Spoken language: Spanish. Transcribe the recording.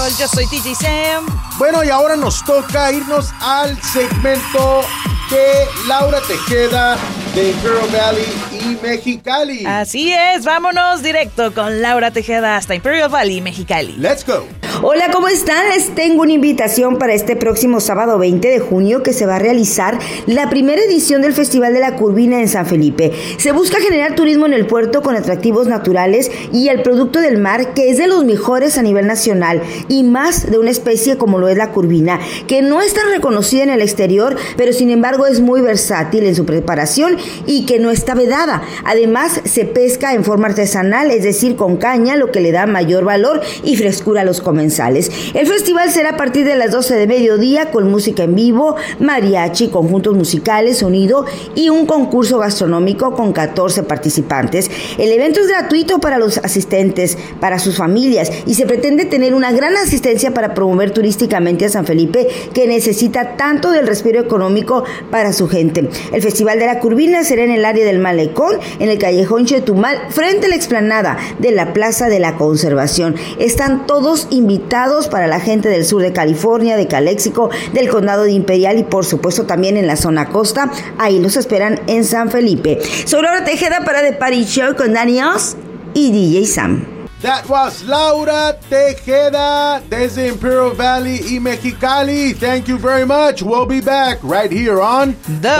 Control. Yo soy DJ Sam. Bueno, y ahora nos toca irnos al segmento de Laura Tejeda de Imperial Valley y Mexicali. Así es, vámonos directo con Laura Tejeda hasta Imperial Valley, Mexicali. Let's go. Hola, ¿cómo están? Les tengo una invitación para este próximo sábado 20 de junio que se va a realizar la primera edición del Festival de la Curvina en San Felipe. Se busca generar turismo en el puerto con atractivos naturales y el producto del mar que es de los mejores a nivel nacional y más de una especie como lo es la curvina, que no es tan reconocida en el exterior, pero sin embargo es muy versátil en su preparación y que no está vedada. Además, se pesca en forma artesanal, es decir, con caña, lo que le da mayor valor y frescura a los comensales. El festival será a partir de las 12 de mediodía con música en vivo, mariachi, conjuntos musicales, sonido y un concurso gastronómico con 14 participantes. El evento es gratuito para los asistentes, para sus familias y se pretende tener una gran asistencia para promover turísticamente a San Felipe, que necesita tanto del respiro económico para su gente. El Festival de la Curvina será en el área del Malecón, en el callejón Chetumal, frente a la explanada de la Plaza de la Conservación. Están todos invitados para la gente del sur de California, de Calexico, del condado de Imperial y por supuesto también en la zona costa. Ahí los esperan en San Felipe. Soy Laura Tejeda para The Party Show con Dani Oz y DJ Sam. That was Laura Tejeda desde Imperial Valley y Mexicali. Thank you very much. We'll be back right here on The